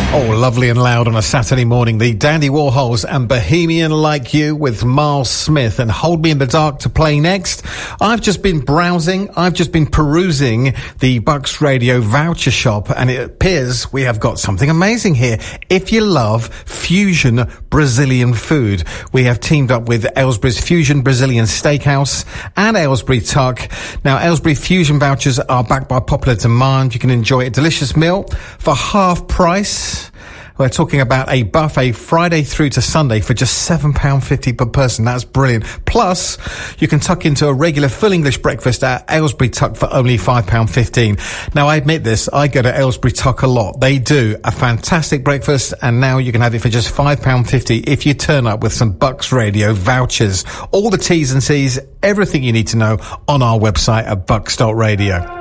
Oh, lovely and loud on a Saturday morning. The Dandy Warhols and Bohemian Like You with Miles Smith and Hold Me in the Dark to play next. I've just been browsing. I've just been perusing the Bucks Radio voucher shop, and it appears we have got something amazing here. If you love fusion Brazilian food, we have teamed up with Aylesbury's Fusion Brazilian Steakhouse and Aylesbury Tuck. Now, Aylesbury Fusion vouchers are backed by popular demand. You can enjoy a delicious meal for half price. We're talking about a buffet Friday through to Sunday for just £7.50 per person. That's brilliant. Plus, you can tuck into a regular full English breakfast at Aylesbury Tuck for only £5.15. Now, I admit this, I go to Aylesbury Tuck a lot. They do a fantastic breakfast, and now you can have it for just £5.50 if you turn up with some Bucks Radio vouchers. All the T's and C's, everything you need to know on our website at bucks.radio.